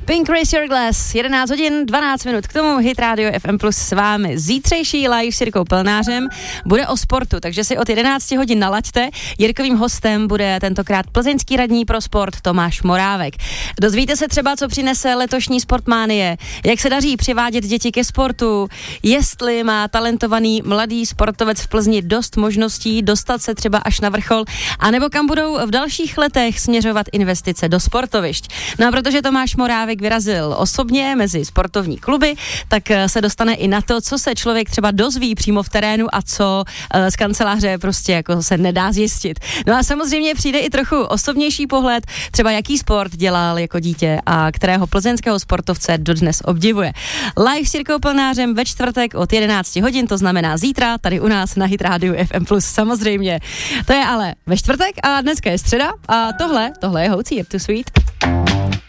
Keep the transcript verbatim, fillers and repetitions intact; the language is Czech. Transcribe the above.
Pink Raise Your Glass, jedenáct hodin, dvanáct minut k tomu, Hit Radio F M Plus s vámi. Zítřejší live s Jirkou Pelnářem bude o sportu, takže si od jedenácti hodin nalaďte. Jirkovým hostem bude tentokrát plzeňský radní pro sport Tomáš Morávek. Dozvíte se třeba, co přinese letošní Sportmánie, jak se daří přivádět děti ke sportu, jestli má talentovaný mladý sportovec v Plzni dost možností dostat se třeba až na vrchol, anebo kam budou v dalších letech směřovat investice do sportovišť. No a protože Tomáš Morávek vyrazil osobně mezi sportovní kluby, tak se dostane i na to, co se člověk třeba dozví přímo v terénu a co z kanceláře prostě jako se nedá zjistit. No a samozřejmě přijde i trochu osobnější pohled, třeba jaký sport dělal jako dítě a kterého plzeňského sportovce dodnes obdivuje. Live s Jirkou Pelnářem ve čtvrtek od jedenácti hodin, to znamená zítra, tady u nás na Hit Radio F M Plus, samozřejmě. To je ale ve čtvrtek a dneska je středa a tohle, tohle je Houcí, Je to Sweet.